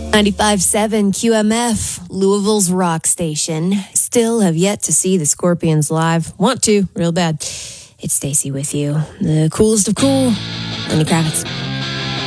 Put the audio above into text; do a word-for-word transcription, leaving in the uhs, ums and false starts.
ninety-five point seven Q M F, Louisville's rock station. Still have yet to see the Scorpions live. Want to, real bad. It's Stacy with you. The coolest of cool, Lenny Kravitz.